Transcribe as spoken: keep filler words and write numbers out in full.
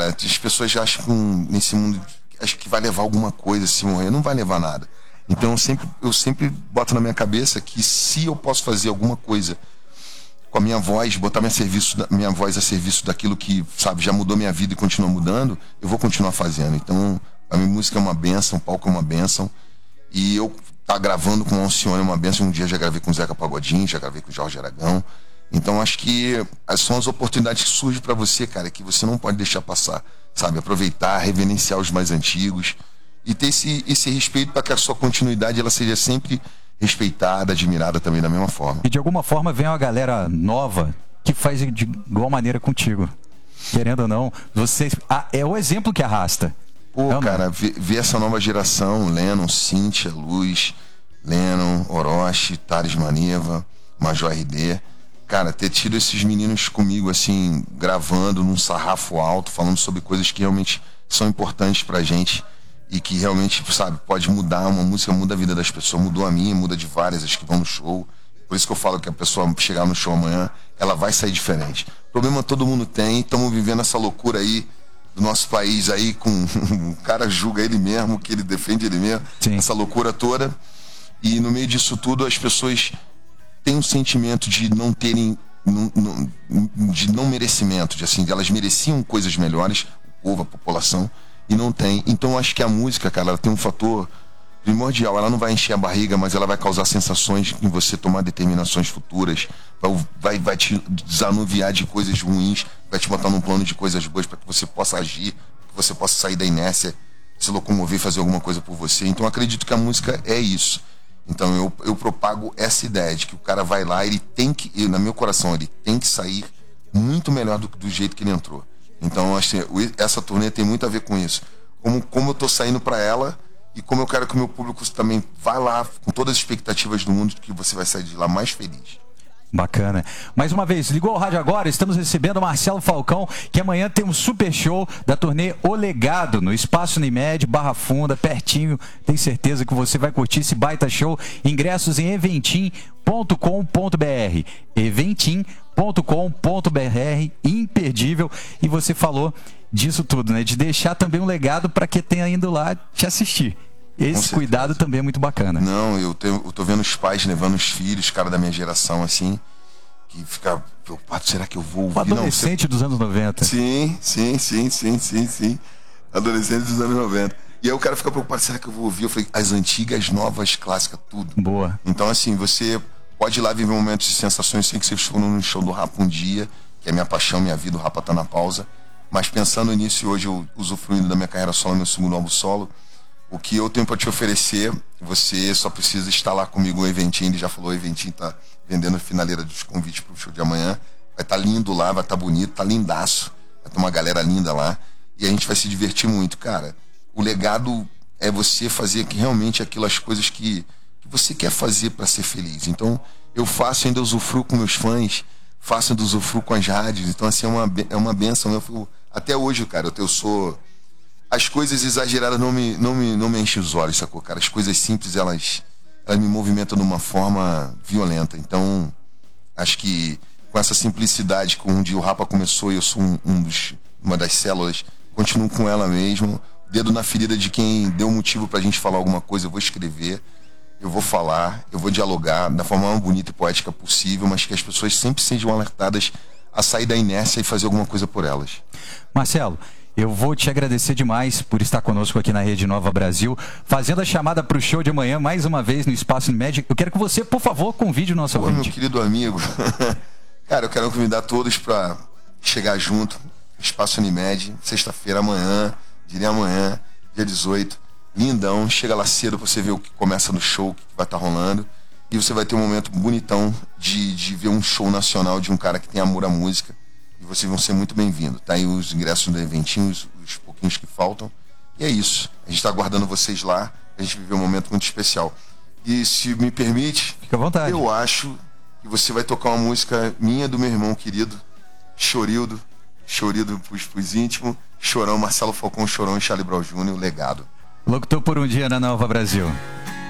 cara, as pessoas já acham que um, nesse mundo, acho que vai levar alguma coisa se morrer. Não vai levar nada. Então eu sempre, eu sempre boto na minha cabeça que se eu posso fazer alguma coisa com a minha voz, botar minha, serviço, minha voz a serviço daquilo que, sabe, já mudou minha vida e continua mudando, eu vou continuar fazendo. Então, a minha música é uma bênção, o palco é uma bênção. E eu tá gravando com o Alcione é uma bênção. Um dia já gravei com o Zeca Pagodinho, já gravei com o Jorge Aragão. Então, acho que são as oportunidades que surgem pra você, cara, que você não pode deixar passar, sabe? Aproveitar, reverenciar os mais antigos e ter esse, esse respeito para que a sua continuidade ela seja sempre respeitada, admirada também da mesma forma. E de alguma forma vem uma galera nova que faz de igual maneira contigo. Querendo ou não, você ah, é o exemplo que arrasta. Pô, não, cara, ver, ver essa nova geração, Lennon, Cíntia, Luz, Lennon, Orochi, Thales Maneva, Major R D. Cara, ter tido esses meninos comigo, assim, gravando num sarrafo alto, falando sobre coisas que realmente são importantes pra gente. E que realmente, sabe, pode mudar, uma música muda a vida das pessoas, mudou a minha, muda de várias, as que vão no show. Por isso que eu falo que a pessoa chegar no show amanhã, ela vai sair diferente. Problema todo mundo tem, estamos vivendo essa loucura aí do nosso país aí, com o cara julga ele mesmo, que ele defende ele mesmo, Sim. essa loucura toda. E no meio disso tudo, as pessoas têm um sentimento de não terem, de não merecimento, de assim, de elas mereciam coisas melhores, o povo, a população, e não tem. Então eu acho que a música, cara, ela tem um fator primordial. Ela não vai encher a barriga, mas ela vai causar sensações em você tomar determinações futuras, vai, vai, vai te desanuviar de coisas ruins, vai te botar num plano de coisas boas para que você possa agir, que você possa sair da inércia, se locomover, fazer alguma coisa por você. Então eu acredito que a música é isso. Então eu, eu propago essa ideia de que o cara vai lá, ele tem que, eu, no meu coração, ele tem que sair muito melhor do, do jeito que ele entrou. Então, acho que essa turnê tem muito a ver com isso. Como, como eu tô saindo para ela e como eu quero que o meu público também vá lá com todas as expectativas do mundo, que você vai sair de lá mais feliz. Bacana. Mais uma vez, ligou o rádio agora, estamos recebendo o Marcelo Falcão, que amanhã tem um super show da turnê O Legado, no Espaço Unimed, Barra Funda, pertinho. Tenho certeza que você vai curtir esse baita show. Ingressos em eventim ponto com ponto br. eventim ponto com ponto br, imperdível. E você falou disso tudo, né? De deixar também um legado para quem tenha indo lá te assistir. Esse cuidado também é muito bacana. Não, eu, tenho, eu tô vendo os pais levando os filhos, cara da minha geração, assim, que fica preocupado, será que eu vou ouvir? O adolescente não, você... dos anos noventa. Sim, sim, sim, sim, sim, sim. Adolescente dos anos noventa. E aí o cara fica preocupado, será que eu vou ouvir? Eu falei, as antigas, novas, clássicas, tudo. Boa. Então, assim, você pode ir lá viver momentos de sensações sem que você for no show do Rapa um dia, que é minha paixão, minha vida, o Rapa tá na pausa. Mas pensando nisso, hoje eu usufruindo da minha carreira solo, meu segundo álbum solo, o que eu tenho para te oferecer, você só precisa estar lá comigo no Eventim. Ele já falou, o Eventim tá vendendo a finaleira dos convites pro show de amanhã. Vai estar tá lindo lá, vai estar tá bonito, tá lindaço. Vai ter uma galera linda lá. E a gente vai se divertir muito, cara. O legado é você fazer que realmente aquilo, as coisas que, que você quer fazer para ser feliz. Então, eu faço, ainda usufruo com meus fãs, faço ainda usufruo com as rádios. Então, assim, é uma, é uma benção. Eu, até hoje, cara, eu, eu sou... As coisas exageradas não me, não me, não me enchem os olhos, sacou, cara? As coisas simples, elas, elas me movimentam de uma forma violenta. Então, acho que com essa simplicidade que um dia o Rapa começou e eu sou um, um dos, uma das células, continuo com ela mesmo. Dedo na ferida de quem deu motivo pra gente falar alguma coisa, eu vou escrever, eu vou falar, eu vou dialogar da forma mais bonita e poética possível, mas que as pessoas sempre sejam alertadas a sair da inércia e fazer alguma coisa por elas. Marcelo, eu vou te agradecer demais por estar conosco aqui na Rede Nova Brasil, fazendo a chamada para o show de amanhã, mais uma vez no Espaço Unimed. Eu quero que você, por favor, convide o nosso Pô, ouvinte. Meu querido amigo, cara, eu quero convidar todos para chegar junto, Espaço Unimed, sexta-feira, amanhã, diria amanhã, dia dezoito, lindão, chega lá cedo para você ver o que começa no show, o que vai estar rolando, e você vai ter um momento bonitão de, de ver um show nacional de um cara que tem amor à música. E vocês vão ser muito bem-vindos. Tá aí os ingressos do Eventinho, os, os pouquinhos que faltam. E é isso. A gente está aguardando vocês lá. A gente viveu um momento muito especial. E se me permite, fica à vontade. Eu acho que você vai tocar uma música minha, do meu irmão querido, Chorildo, Chorildo pros, pros íntimos, Chorão, Marcelo Falcão, Chorão e Charlie Brown Júnior, Legado. Locutor por um dia na Nova Brasil.